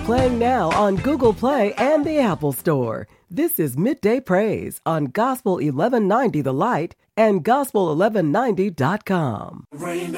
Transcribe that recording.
playing now on Google Play and the Apple Store. This is Midday Praise on Gospel 1190 The Light and Gospel1190.com. Rain